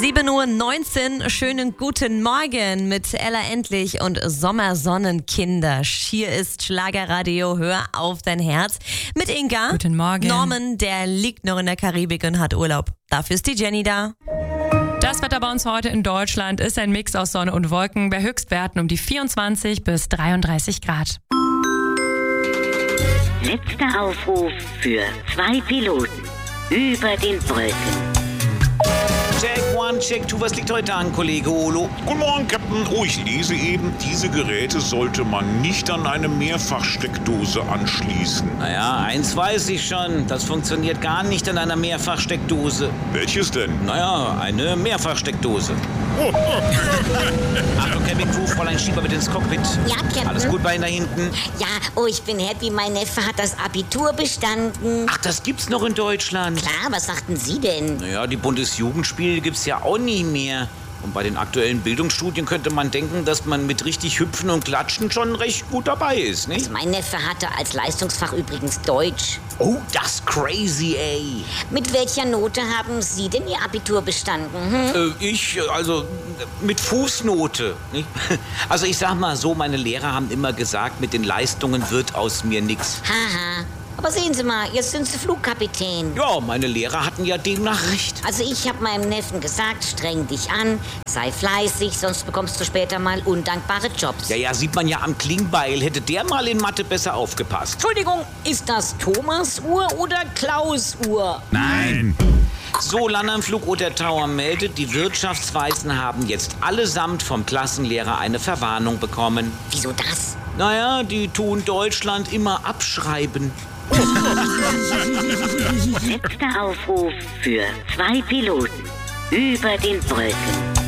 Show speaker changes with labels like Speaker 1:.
Speaker 1: 7:19 Uhr, schönen guten Morgen mit Ella Endlich und Sommersonnenkinder. Hier ist Schlagerradio, hör auf dein Herz mit Inga.
Speaker 2: Guten Morgen.
Speaker 1: Norman, der liegt noch in der Karibik und hat Urlaub. Dafür ist die Jenny da.
Speaker 2: Das Wetter bei uns heute in Deutschland ist ein Mix aus Sonne und Wolken bei Höchstwerten um die 24 bis 33 Grad.
Speaker 3: Letzter Aufruf für 2 Piloten über den Wolken.
Speaker 4: Check 1, Check 2, was liegt heute an, Kollege Olo?
Speaker 5: Guten Morgen, Captain. Oh, ich lese eben, diese Geräte sollte man nicht an eine Mehrfachsteckdose anschließen.
Speaker 4: Naja, eins weiß ich schon, das funktioniert gar nicht an einer Mehrfachsteckdose.
Speaker 5: Welches denn?
Speaker 4: Naja, eine Mehrfachsteckdose. Achtung, Cabin Crew, Fräulein Schieber mit ins Cockpit.
Speaker 6: Ja, Captain.
Speaker 4: Alles gut bei Ihnen da hinten?
Speaker 6: Ja, oh, ich bin happy, mein Neffe hat das Abitur bestanden.
Speaker 4: Ach, das gibt's noch in Deutschland.
Speaker 6: Klar, was sagten Sie denn?
Speaker 4: Naja, die Bundesjugendspiele gibt's ja auch nie mehr. Und bei den aktuellen Bildungsstudien könnte man denken, dass man mit richtig Hüpfen und Klatschen schon recht gut dabei ist, nicht?
Speaker 6: Mein Neffe hatte als Leistungsfach übrigens Deutsch.
Speaker 4: Oh, das crazy, ey.
Speaker 6: Mit welcher Note haben Sie denn Ihr Abitur bestanden?
Speaker 4: Also mit Fußnote, nicht? Also ich sag mal so, meine Lehrer haben immer gesagt, mit den Leistungen wird aus mir nix.
Speaker 6: Haha. Aber sehen Sie mal, jetzt sind Sie Flugkapitän.
Speaker 4: Ja, meine Lehrer hatten ja demnach recht.
Speaker 6: Also ich habe meinem Neffen gesagt, streng dich an, sei fleißig, sonst bekommst du später mal undankbare Jobs.
Speaker 4: Ja, sieht man ja am Klingbeil. Hätte der mal in Mathe besser aufgepasst.
Speaker 6: Entschuldigung, ist das Thomas Uhr oder Klaus Uhr?
Speaker 5: Nein.
Speaker 4: So, Landernflug oder Tower meldet, die Wirtschaftsweisen haben jetzt allesamt vom Klassenlehrer eine Verwarnung bekommen.
Speaker 6: Wieso das?
Speaker 4: Naja, die tun Deutschland immer abschreiben.
Speaker 3: Letzter Aufruf für 2 Piloten über den Wolken.